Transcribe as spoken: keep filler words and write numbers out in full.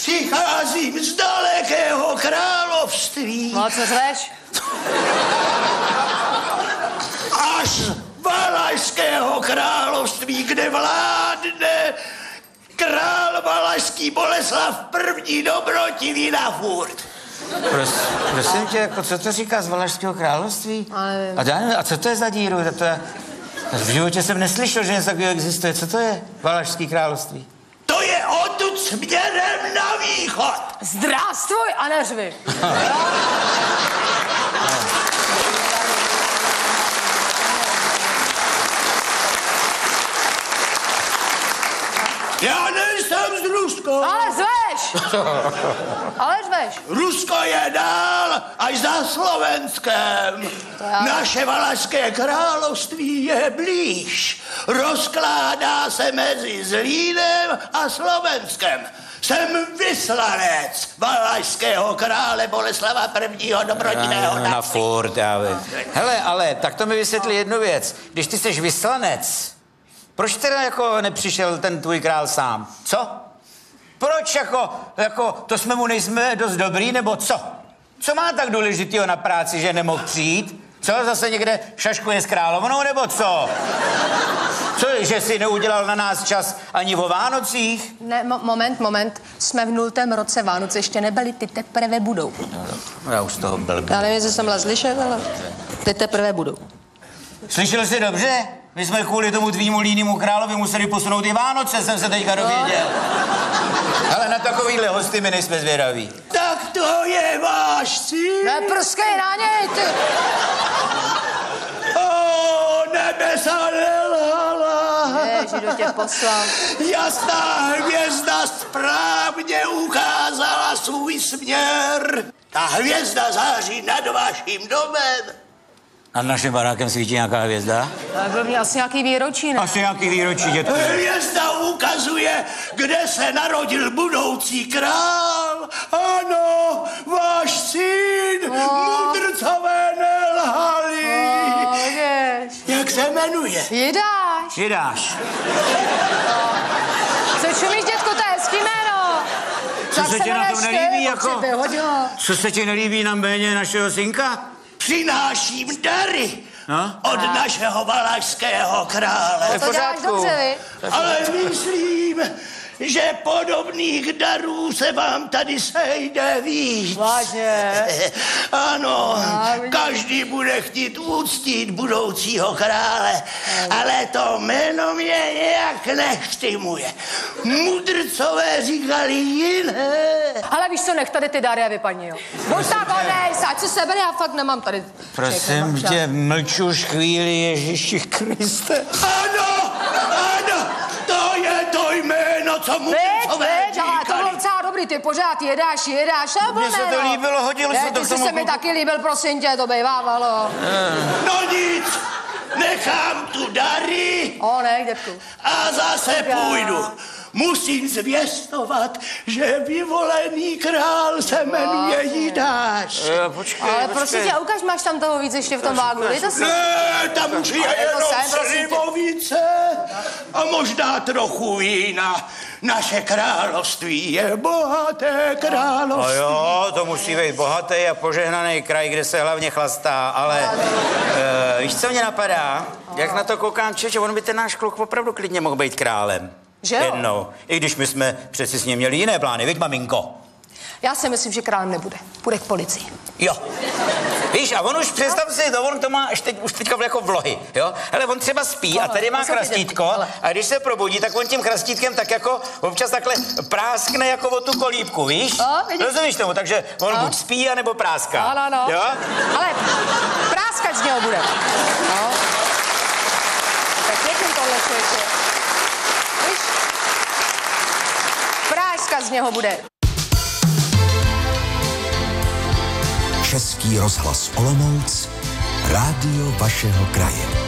Přicházím z dalekého království. No, co řveš? Až z Valašského království, kde vládne král valašský Boleslav první dobrotivý na furt. Pros, prosím tě, jako, co to říká z Valašského království? Ale... A, já nevím, a co to je za díru? To je, v životě jsem neslyšel, že něco takového existuje. Co to je Valašský království? To je odtud směrem na východ. Zdravstvuj a neřvi. Já nejsem z Ruska. Ale zveš! Ale zveš! Rusko je dál až za Slovenskem. Naše Valašské království je blíž. Rozkládá se mezi Zlínem a Slovenskem. Jsem vyslanec valašského krále Boleslava prvního dobrotivého. Na, na furt, já vím. Hele, ale tak to mi vysvětli jednu věc. Když ty jsi vyslanec, proč teda jako nepřišel ten tvůj král sám? Co? Proč jako, jako, to jsme mu nejsme dost dobrý, nebo co? Co má tak důležitýho na práci, že nemohl přijít? Co, zase někde šaškuje s královnou, nebo co? Co, že si neudělal na nás čas ani o Vánocích? Ne, mo- moment, moment. Jsme v nultém roce, Vánoce ještě nebyly, ty teprve budou. No, já už z toho byl. Já nevím, jestli jsem byla slyšet, ale ty teprve budou. Slyšel jsi dobře? My jsme kvůli tomu tvýmu línému královi museli posunout i Vánoce, jsem se teďka dověděl. Ale na takovýhle hosty my nejsme zvědaví. Tak to je váš cíl. Neprskej na něj, ty! O, nebesa nelhala. Ježi, do tě poslal. Jasná hvězda správně ukázala svůj směr. Ta hvězda září nad vaším domem. Nad naším barákem svítí nějaká hvězda? Tak byl mě asi nějaký výročí, ne? Asi nějaký výročí, dětku. Hvězda ukazuje, kde se narodil budoucí král. Ano, váš syn, No. mudrcové nelhali. No, jež. Jak se jmenuje? Jidáš. Jidáš. Co čumíš, dětku, to je hezký jméno. Co Tak se ti na jmenuješ tom ty, nelíbí, jako? určitě, hodilo. Co se ti nelíbí na jméně našeho synka? Přináším dary No? od našeho valašského krále. v To děláš pořádku. dobře, vy? Ale myslím, že podobných darů se vám tady sejde víc. Vážně? Ano, každý bude chtít uctít budoucího krále, ale to jméno mě nějak nechtimuje. Mudrcové říkali jiné. Ale víš co, nech tady ty dary a vypadni, jo. Buď tak odejš, ať si sebe, já fakt nemám tady. Prosím Čekaj, tě, mlču už chvíli, Ježíši Kriste. Ano, ano, to je to jméno, co Veď, mudrcové veď, ale to bylo říkali. docela dobrý, ty pořád jedáš, jedáš, a Mně se to líbilo, hodilo se to Ty k jsi tomu se mi kluku. taky líbil, prosím tě, to bývávalo. No nic, nechám tu dary O, ne, dětku. a zase půjdu. Musím zvěstovat, že vyvolený král se jmenuje Jidáš. Jo, počkej, Ale prosím tě, ukaž, máš tam toho víc ještě v tom vágu, dej to si. Ne, tam už je Ale to jenom sem, prosím tě. slivovice a možná trochu vína. Naše království je bohaté No království. jo, to musí být bohatý a požehnaný kraj, kde se hlavně chlastá, ale uh, víš, co mě napadá? Jak na to koukám, čeče, on by ten náš kluk opravdu klidně mohl být králem. Že jo? Jednou. I když my jsme přeci s ním měli jiné plány, viď, maminko? Já si myslím, že králem nebude. Půjde k policii. Jo. Víš, a on už, představ si, to on to má až teď, už teďka jako vlohy, jo? Ale on třeba spí a tady má poslouchej, chrastítko ale- a když se probudí, tak on tím chrastítkem tak jako občas takhle práskne jako o tu kolíbku, víš? No, vidíš. Rozumíš tomu? Takže on No. buď spí, anebo práská. Ano, ano. Jo? Ale práskač z něho bude. No. Tak pěkný tohle člověče. Víš? Práska z něho bude. Český rozhlas Olomouc, rádio vašeho kraje.